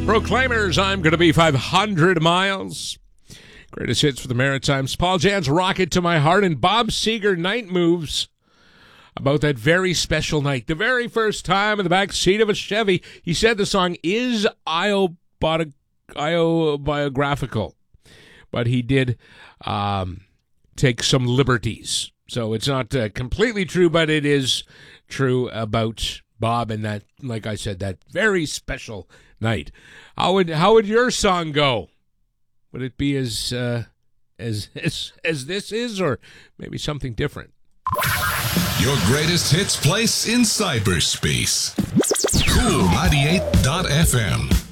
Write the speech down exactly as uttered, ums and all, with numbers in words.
Proclaimers, I'm going to be five hundred miles. Greatest hits for the Maritimes. Paul Jan's Rocket to My Heart and Bob Seger Night Moves. About that very special night. The very first time in the back seat of a Chevy. He said the song is autobiographical. But he did um, take some liberties. So it's not uh, completely true, but it is true about Bob and that, like I said, that very special night. How would how would your song go? Would it be as uh, as as as this is, or maybe something different? Your greatest hits place in cyberspace. Cool ninety-eight dot f m.